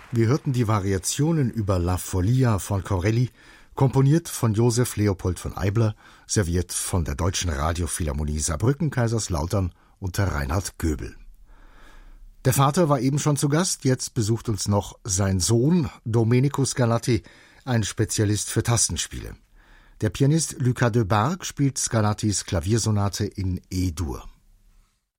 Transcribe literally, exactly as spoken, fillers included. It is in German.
Wir hörten die Variationen über La Follia von Corelli, komponiert von Josef Leopold von Eibler, serviert von der Deutschen Radiophilharmonie Saarbrücken, Kaiserslautern unter Reinhard Göbel. Der Vater war eben schon zu Gast, jetzt besucht uns noch sein Sohn Domenico Scarlatti, ein Spezialist für Tastenspiele. Der Pianist Lucas de Bargue spielt Scarlattis Klaviersonate in E-Dur.